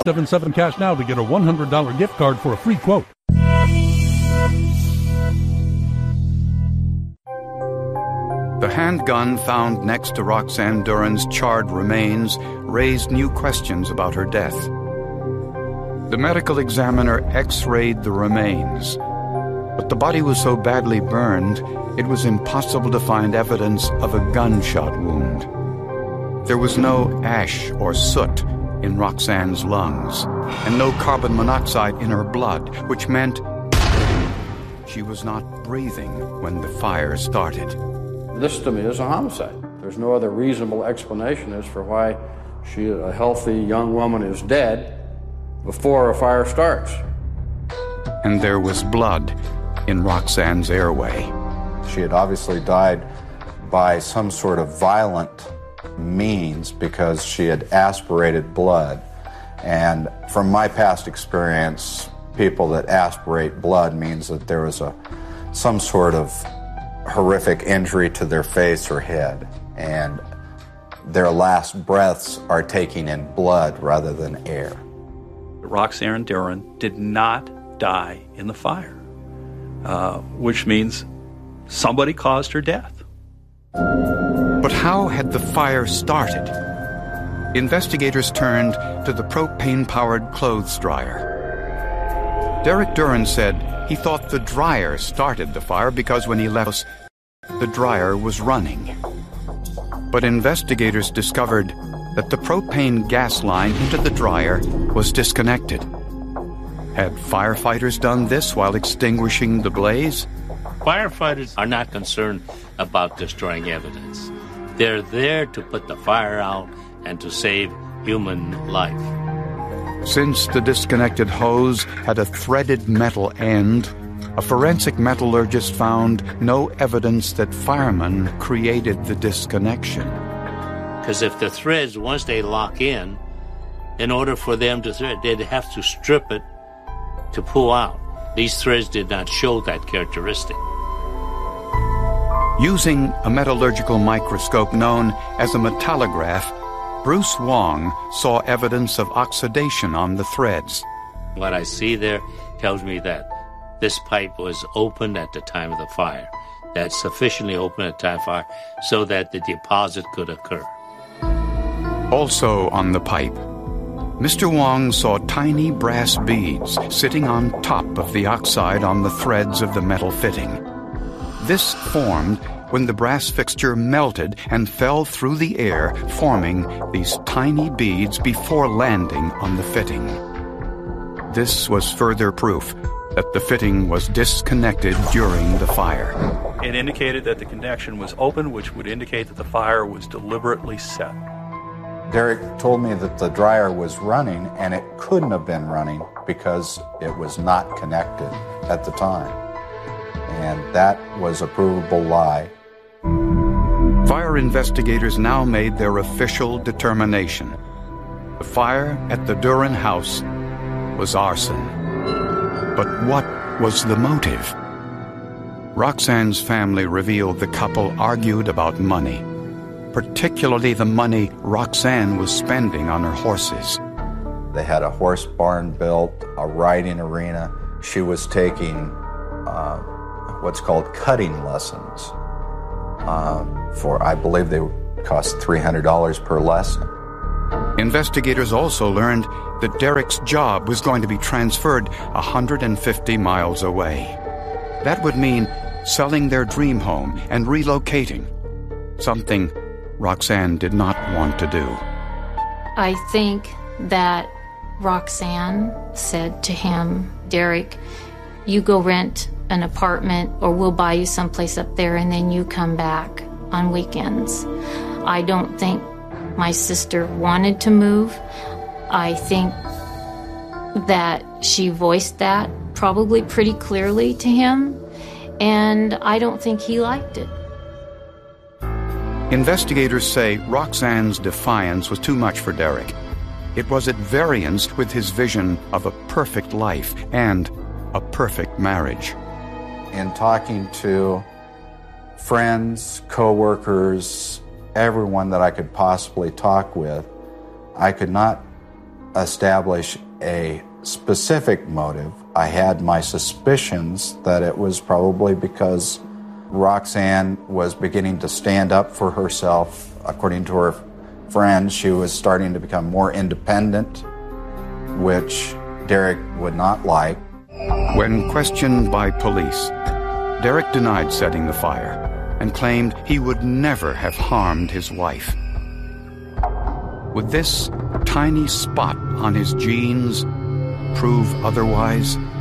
877 cash now to get a $100 gift card for a free quote. The handgun found next to Roxanne Duran's charred remains raised new questions about her death. The medical examiner x-rayed the remains, but the body was so badly burned it was impossible to find evidence of a gunshot wound. There was no ash or soot in Roxanne's lungs, and no carbon monoxide in her blood, which meant she was not breathing when the fire started. This to me is a homicide. There's no other reasonable explanation as for why a healthy young woman is dead before a fire starts. And there was blood in Roxanne's airway. She had obviously died by some sort of violent means because she had aspirated blood. And from my past experience, people that aspirate blood means that there was some sort of horrific injury to their face or head, and their last breaths are taking in blood rather than air. Roxanne Duran did not die in the fire, which means somebody caused her death. But how had the fire started? Investigators turned to the propane-powered clothes dryer. Derek Duran said he thought the dryer started the fire because when he left us, the dryer was running. But investigators discovered that the propane gas line into the dryer was disconnected. Had firefighters done this while extinguishing the blaze? Firefighters are not concerned about destroying evidence. They're there to put the fire out and to save human life. Since the disconnected hose had a threaded metal end, a forensic metallurgist found no evidence that firemen created the disconnection. Because if the threads, once they lock in order for them to thread, they'd have to strip it to pull out. These threads did not show that characteristic. Using a metallurgical microscope known as a metallograph, Bruce Wong saw evidence of oxidation on the threads. What I see there tells me that this pipe was open at the time of the fire, that's sufficiently open at the time of fire so that the deposit could occur. Also on the pipe, Mr. Wong saw tiny brass beads sitting on top of the oxide on the threads of the metal fitting. This formed when the brass fixture melted and fell through the air, forming these tiny beads before landing on the fitting. This was further proof that the fitting was disconnected during the fire. It indicated that the connection was open, which would indicate that the fire was deliberately set. Derek told me that the dryer was running, and it couldn't have been running because it was not connected at the time. And that was a provable lie. Fire investigators now made their official determination. The fire at the Duran house was arson. But what was the motive? Roxanne's family revealed the couple argued about money, particularly the money Roxanne was spending on her horses. They had a horse barn built, a riding arena. She was taking what's called cutting lessons for, I believe they cost $300 per lesson. Investigators also learned that Derek's job was going to be transferred 150 miles away. That would mean selling their dream home and relocating, something Roxanne did not want to do. I think that Roxanne said to him, Derek, you go rent an apartment or we'll buy you someplace up there and then you come back on weekends. I don't think my sister wanted to move. I think that she voiced that probably pretty clearly to him, and I don't think he liked it. Investigators say Roxanne's defiance was too much for Derek. It was at variance with his vision of a perfect life and a perfect marriage. In talking to friends, co-workers, everyone that I could possibly talk with, I could not establish a specific motive. I had my suspicions that it was probably because Roxanne was beginning to stand up for herself. According to her friends, she was starting to become more independent, which Derek would not like. When questioned by police, Derek denied setting the fire and claimed he would never have harmed his wife. Would this tiny spot on his jeans prove otherwise?